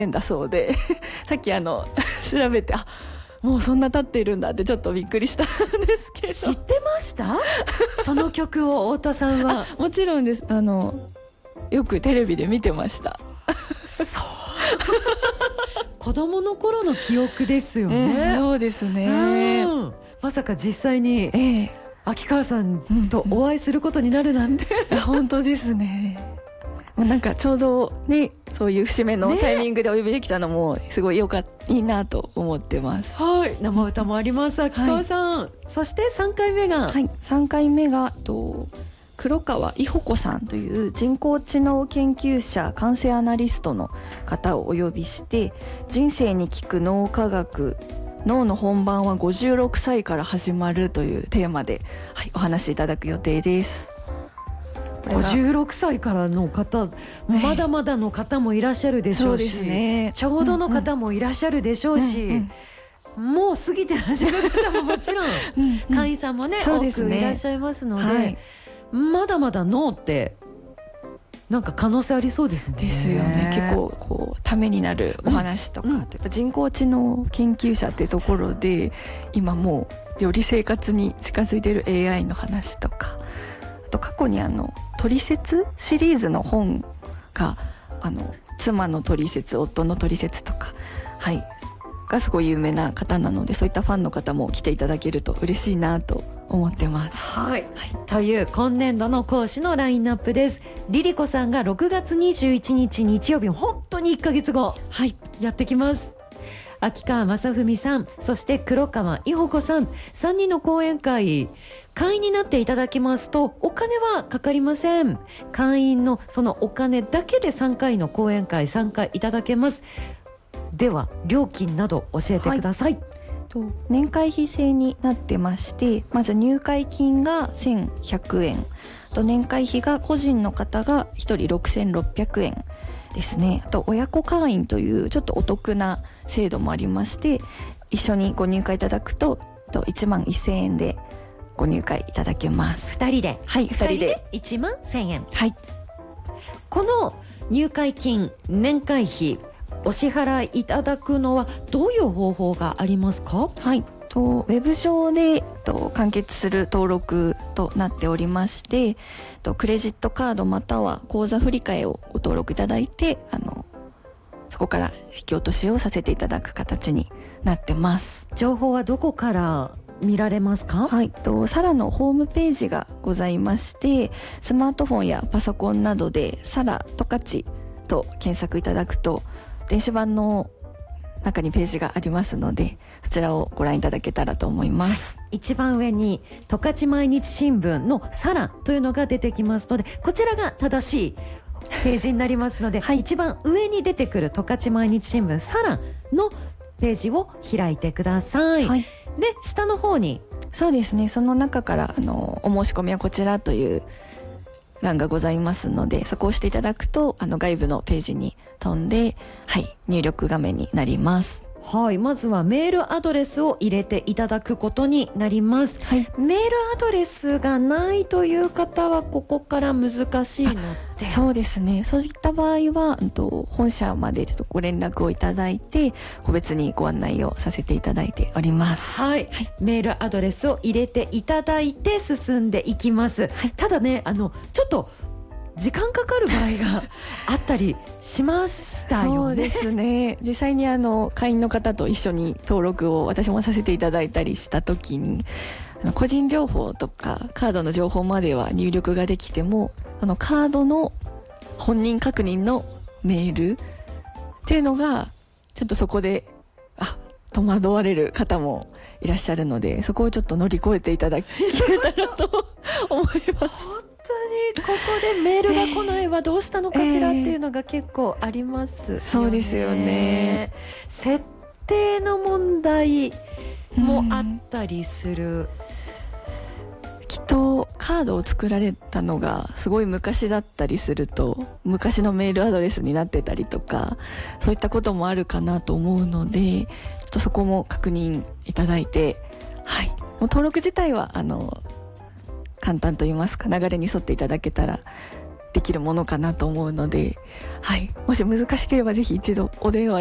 円だそうでさっき調べてもうそんな経ってるんだってちょっとびっくりしたんですけど。 知ってましたその曲を太田さんは。 もちろんです。よくテレビで見てました。 そう子供の頃の記憶ですよね、 そうですね、 まさか実際に、秋川さんとお会いすることになるなんて、 本当ですね。もうなんかちょうどね、そういう節目のタイミングでお呼びできたのもすごいいいなと思ってます。 はい、生歌もあります、秋川さん、そして3回目が、 3回目が黒川伊保子さんという人工知能研究者感性アナリストの方をお呼びして、人生に効く脳科学、脳の本番は56歳から始まるというテーマで、お話しいただく予定です。 56歳からの方、まだまだの方もいらっしゃるでしょうし、 そうですね、 ちょうどの方もいらっしゃるでしょうし、もう過ぎてらっしゃる方ももちろん会員さんもね、多くいらっしゃいますので、まだまだ脳ってなんか可能性ありそうですもんね。 ですよね。結構ためになるお話とか、やっぱ人工知能研究者ってところで今もうより生活に近づいている AI の話とか、あと過去にトリセツシリーズの本が妻のトリセツ、夫のトリセツとか、がすごい有名な方なので、そういったファンの方も来ていただけると嬉しいなと思ってます。 という今年度の講師のラインナップです。リリコさんが6月21日日曜日、本当に1ヶ月後、やってきます。秋川雅文さん、そして黒川伊保子さん、3人の講演会、会員になっていただきますとお金はかかりません。会員のそのお金だけで3回の講演会参加いただけます。では料金など教えてください。 年会費制になってまして、まず入会金が1100円と、年会費が個人の方が1人6600円ですね。あと親子会員というちょっとお得な制度もありまして、一緒にご入会いただくと1万1000円でご入会いただけます。 2人で 2人で 1万1000円。この入会金、年会費お支払いいただくのはどういう方法がありますか？ ウェブ上で完結する登録となっておりまして、クレジットカードまたは口座振替をご登録いただいて、そこから引き落としをさせていただく形になってます。 情報はどこから見られますか？ サラのホームページがございまして、スマートフォンやパソコンなどでサラトカチと検索いただくと電子版の中にページがありますので、そちらをご覧いただけたらと思います。 一番上に十勝毎日新聞のサラというのが出てきますので、こちらが正しいページになりますので、一番上に出てくる十勝毎日新聞サラのページを開いてください。で、下の方に、 そうですね、その中からお申し込みはこちらという欄がございますので、そこを押していただくと外部のページに飛んで、入力画面になります。 まずはメールアドレスを入れていただくことになります。メールアドレスがないという方はここから難しいので、 そうですね、そういった場合は本社までちょっとご連絡をいただいて、個別にご案内をさせていただいております。 メールアドレスを入れていただいて進んでいきます。ただね、ちょっと時間かかる場合があったりしましたよね。 そうですね、実際に会員の方と一緒に登録を私もさせていただいたりした時に、個人情報とかカードの情報までは入力ができても、カードの本人確認のメールっていうのがちょっとそこで戸惑われる方もいらっしゃるので、そこをちょっと乗り越えていただけたらと思います。 本当にここでメールが来ないはどうしたのかしらっていうのが結構ありますよね。 そうですよね。 設定の問題もあったりする。 きっとカードを作られたのがすごい昔だったりすると、昔のメールアドレスになってたりとか、そういったこともあるかなと思うので、ちょっとそこも確認いただいて、もう登録自体は簡単と言いますか、流れに沿っていただけたらできるものかなと思うので、はい、もし難しければぜひ一度お電話